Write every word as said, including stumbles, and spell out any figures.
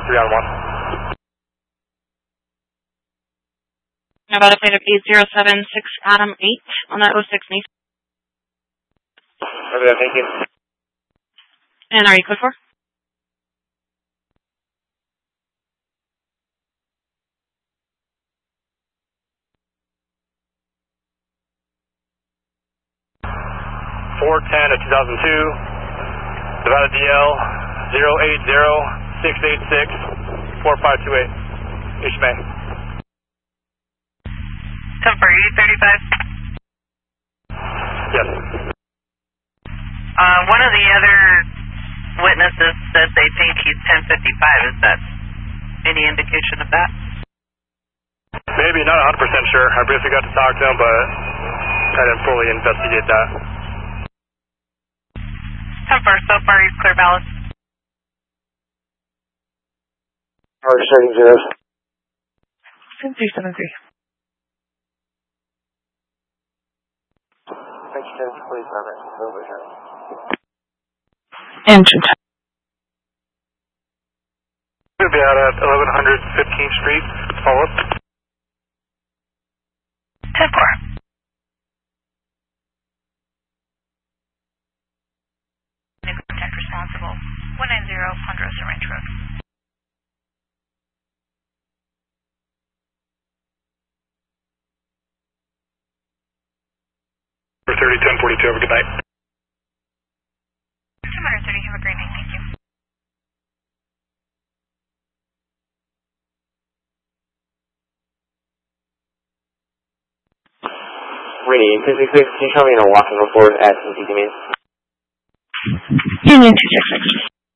three on one. About a flight of eight zero seven six Adam eight on that oh six Nathan. Over there, thank you. And are you code for? four ten of two thousand two, Nevada D L zero eight zero six eight six four five two eight. East May. Come for eight thirty-five. Yes. Uh, one of the other witnesses said they think he's ten fifty-five. Is that any indication of that? Maybe, not one hundred percent sure. I briefly got to talk to him, but I didn't fully investigate that. Come for, so far he's clear ballast. Already setting zeros. three seven three. Thank you, ten forty-seven. Over here. Engine time. We'll be out at eleven hundred fifteenth Street. Follow up. ten four. New contact responsible. one nine zero Ponderosa Ranch Road. thirty, ten forty-two, have a good night. two thirty, have a great night, thank you. Ready, two six six, can you show me in a walking report at T C Main? Union two six six.